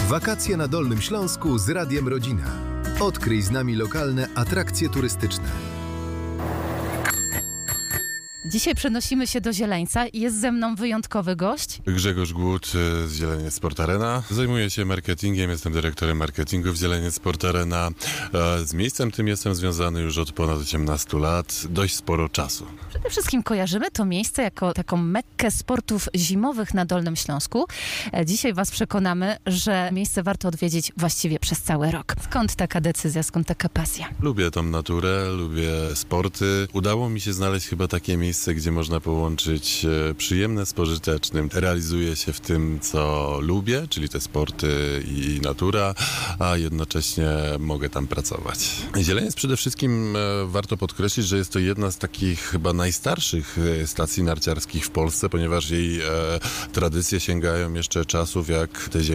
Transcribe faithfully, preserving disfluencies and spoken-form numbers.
Wakacje na Dolnym Śląsku z Radiem Rodzina. Odkryj z nami lokalne atrakcje turystyczne. Dzisiaj przenosimy się do Zieleńca i jest ze mną wyjątkowy gość. Grzegorz Głód z Zieleniec Sport Arena. Zajmuję się marketingiem, jestem dyrektorem marketingu w Zieleniec Sport Arena. Z miejscem tym jestem związany już od ponad osiemnastu lat, dość sporo czasu. Przede wszystkim kojarzymy to miejsce jako taką mekkę sportów zimowych na Dolnym Śląsku. Dzisiaj Was przekonamy, że miejsce warto odwiedzić właściwie przez cały rok. Skąd taka decyzja, skąd taka pasja? Lubię tą naturę, lubię sporty. Udało mi się znaleźć chyba takie miejsce, gdzie można połączyć przyjemne z pożytecznym. Realizuję się w tym, co lubię, czyli te sporty i natura, a jednocześnie mogę tam pracować. Zieleniec przede wszystkim warto podkreślić, że jest to jedna z takich chyba najstarszych stacji narciarskich w Polsce, ponieważ jej tradycje sięgają jeszcze czasów, jak te ziemie